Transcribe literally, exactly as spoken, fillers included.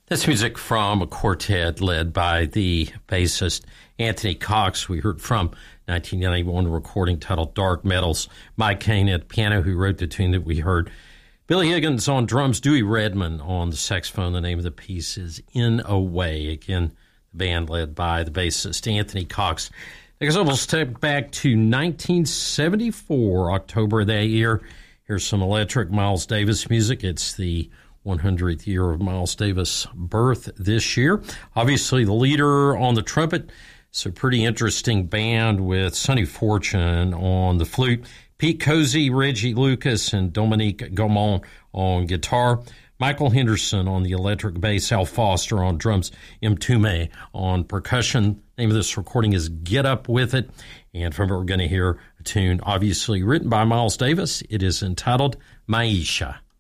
That's music from a quartet led by the bassist Anthony Cox. We heard from nineteen ninety-one recording titled Dark Metals. Mike Cain at piano, who wrote the tune that we heard. Billy Higgins on drums, Dewey Redman on the saxophone. The name of the piece is In a Way. Again, the band led by the bassist Anthony Cox. Next up, we'll step back to nineteen seventy-four, October of that year. Here's some electric Miles Davis music. It's the one hundredth year of Miles Davis' birth this year. Obviously, the leader on the trumpet. It's a pretty interesting band with Sonny Fortune on the flute, Pete Cozy, Reggie Lucas, and Dominique Gaumont on guitar, Michael Henderson on the electric bass, Al Foster on drums, M. Tume on percussion. The name of this recording is Get Up With It. And from it, we're going to hear a tune obviously written by Miles Davis. It is entitled Maisha.